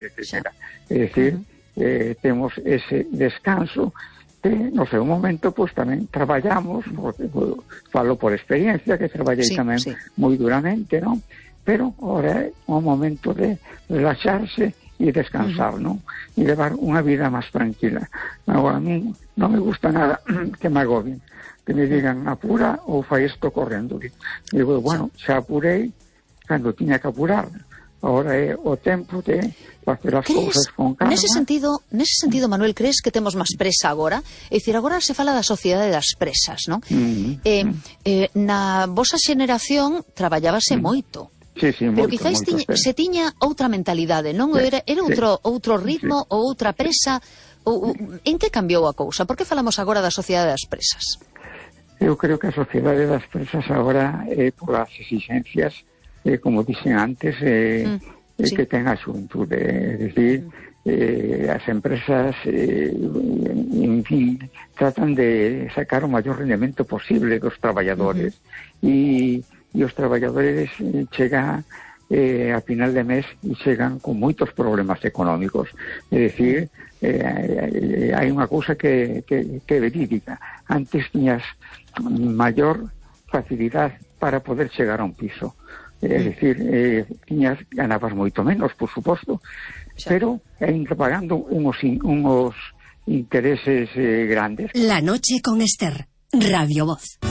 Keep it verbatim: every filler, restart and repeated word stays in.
etcétera. É dicir, uh-huh. eh, temos ese descanso que no seu momento pois tamén traballamos, porque, pues, falo por experiencia que traballei sí, tamén sí. moi duramente, non? Pero ahora é un momento de relaxarse e descansar, uh-huh. non? E levar unha vida máis tranquila. Agora, a mí non me gusta nada que me agobien, que me digan apura ou fai isto correndo. Digo, bueno, xa apurei cando tiña que apurar. Ahora é o tempo de facer as cousas con calma. Nese sentido, nese sentido, Manuel, crees que temos máis presa agora? É dicir, agora se fala da sociedade das presas, non? Uh-huh. Eh, eh, na vosa xeración traballábase uh-huh. moito. Sí, sí, pero moito, quizáis moito, tiña, se tiña outra mentalidade, non? Sí, era era outro, sí. outro ritmo sí. ou outra presa? Ou, en que cambiou a cousa? Por que falamos agora da sociedade das presas? Eu creo que a sociedade das presas agora, eh, por as exigencias, eh, como dixen antes, eh, mm, sí. eh, que ten a xuventude, é dicir, eh, as empresas, eh, en fin, tratan de sacar o maior rendemento posible dos traballadores, e uh-huh. e os traballadores eh, chegan eh, a final de mes e chegan con moitos problemas económicos. É dicir, eh, hai unha cousa que, que, que é verídica. Antes tiñas maior facilidade para poder chegar a un piso. É dicir, eh, tiñas, ganabas moito menos, por suposto, pero ainda pagando unos, unos intereses eh, grandes. La noche con Esther, Radio Voz.